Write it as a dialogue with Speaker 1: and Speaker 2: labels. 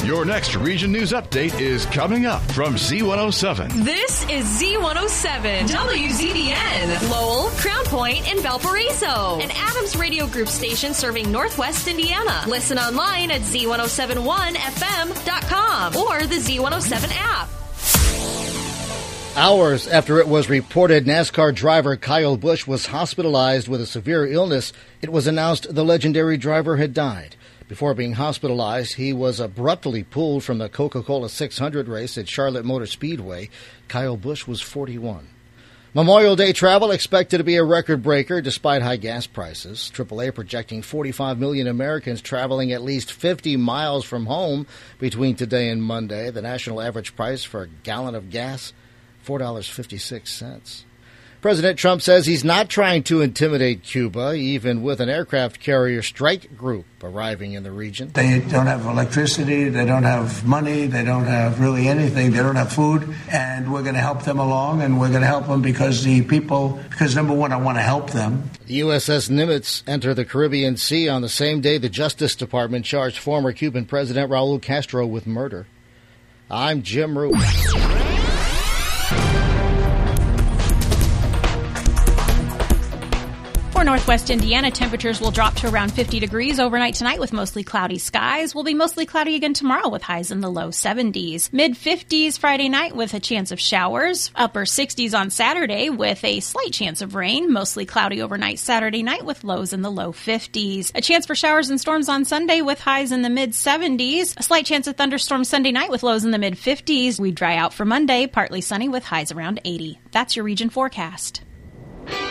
Speaker 1: Your next Region News Update is coming up from Z107.
Speaker 2: This is Z107, WZDN, Lowell, Crown Point, and Valparaiso. An Adams Radio Group station serving Northwest Indiana. Listen online at Z1071FM.com or the Z107 app.
Speaker 3: Hours after it was reported NASCAR driver Kyle Busch was hospitalized with a severe illness, it was announced the legendary driver had died. Before being hospitalized, he was abruptly pulled from the Coca-Cola 600 race at Charlotte Motor Speedway. Kyle Busch was 41. Memorial Day travel expected to be a record breaker despite high gas prices. AAA projecting 45 million Americans traveling at least 50 miles from home between today and Monday. The national average price for a gallon of gas, $4.56. President Trump says he's not trying to intimidate Cuba, even with an aircraft carrier strike group arriving in the region.
Speaker 4: They don't have electricity, they don't have money, they don't have really anything, they don't have food, and we're going to help them along, and we're going to help them because number one, I want to help them.
Speaker 3: The USS Nimitz entered the Caribbean Sea on the same day the Justice Department charged former Cuban President Raul Castro with murder. I'm Jim Root.
Speaker 5: For Northwest Indiana, temperatures will drop to around 50 degrees overnight tonight with mostly cloudy skies. Will be mostly cloudy again tomorrow with highs in the low 70s. Mid-50s Friday night with a chance of showers. Upper 60s on Saturday with a slight chance of rain. Mostly cloudy overnight Saturday night with lows in the low 50s. A chance for showers and storms on Sunday with highs in the mid-70s. A slight chance of thunderstorms Sunday night with lows in the mid-50s. We dry out for Monday, partly sunny with highs around 80. That's your region forecast.